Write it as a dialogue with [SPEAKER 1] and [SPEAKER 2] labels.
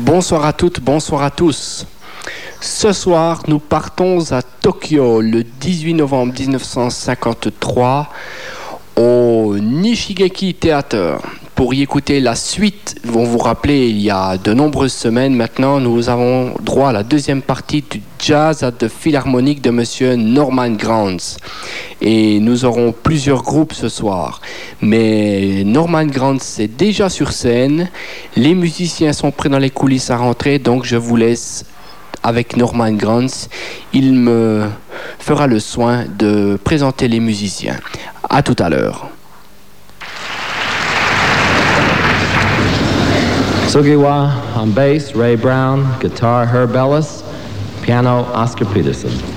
[SPEAKER 1] Bonsoir à toutes, bonsoir à tous. Ce soir, nous partons à Tokyo le 18 novembre 1953 au Nishigeki Theater pour y écouter la suite. Vous vous rappelez, il y a de nombreuses semaines maintenant, nous avons droit à la deuxième partie du Jazz at the Philharmonic de Monsieur Norman Granz. Et nous aurons plusieurs groupes ce soir. Mais Norman Granz est déjà sur scène. Les musiciens sont prêts dans les coulisses à rentrer, donc je vous laisse avec Norman Granz. Il me fera le soin de présenter les musiciens. À tout à l'heure.
[SPEAKER 2] Sugiwa on bass, Ray Brown, guitar, Herb Ellis, piano, Oscar Peterson.